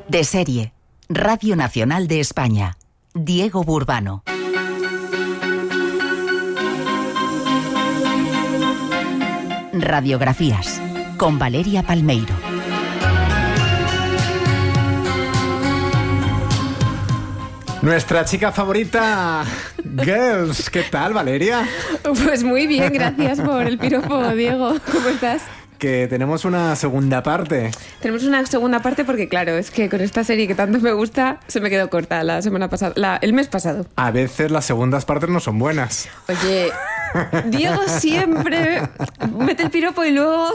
De serie, Radio Nacional de España, Diego Burbano. Radiografías, con Valeria Palmeiro. Nuestra chica favorita, Girls. ¿Qué tal, Valeria? Pues muy bien, gracias por el piropo, Diego. ¿Cómo estás? Que tenemos una segunda parte. Tenemos una segunda parte porque, claro, es que con esta serie que tanto me gusta, se me quedó corta la semana pasada, el mes pasado. A veces las segundas partes no son buenas. Oye, Diego siempre mete el piropo y luego...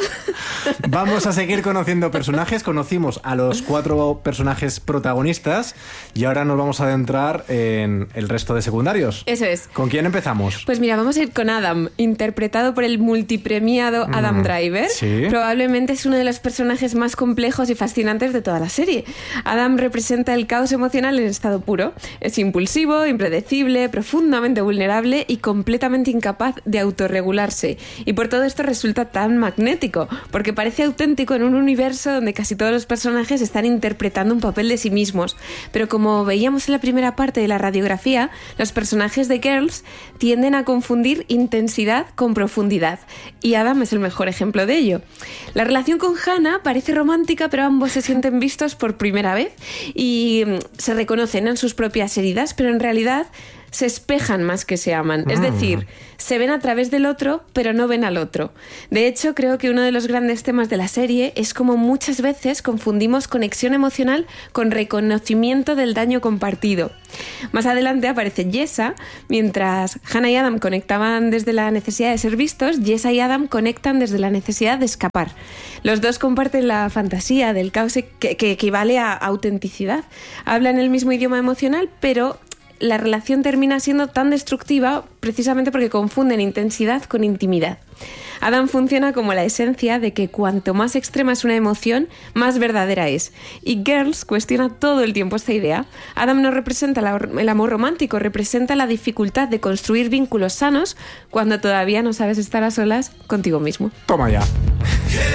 Vamos a seguir conociendo personajes. Conocimos a los 4 personajes protagonistas y ahora nos vamos a adentrar en el resto de secundarios. Eso es. ¿Con quién empezamos? Pues mira, vamos a ir con Adam, interpretado por el multipremiado Adam Driver. Sí. Probablemente es uno de los personajes más complejos y fascinantes de toda la serie. Adam representa el caos emocional en estado puro. Es impulsivo, impredecible, profundamente vulnerable y completamente incapaz de autorregularse. Y por todo esto resulta tan magnético, porque parece auténtico en un universo donde casi todos los personajes están interpretando un papel de sí mismos. Pero como veíamos en la primera parte de la radiografía, los personajes de Girls tienden a confundir intensidad con profundidad. Y Adam es el mejor ejemplo de ello. La relación con Hannah parece romántica, pero ambos se sienten vistos por primera vez y se reconocen en sus propias heridas, pero en realidad se espejan más que se aman. Es decir, se ven a través del otro, pero no ven al otro. De hecho, creo que uno de los grandes temas de la serie es cómo muchas veces confundimos conexión emocional con reconocimiento del daño compartido. Más adelante aparece Jessa. Mientras Hannah y Adam conectaban desde la necesidad de ser vistos, Jessa y Adam conectan desde la necesidad de escapar. Los dos comparten la fantasía del caos que equivale a autenticidad. Hablan el mismo idioma emocional, pero la relación termina siendo tan destructiva precisamente porque confunden intensidad con intimidad. Adam funciona como la esencia de que cuanto más extrema es una emoción, más verdadera es. Y Girls cuestiona todo el tiempo esta idea. Adam no representa el amor romántico, representa la dificultad de construir vínculos sanos cuando todavía no sabes estar a solas contigo mismo. Toma ya.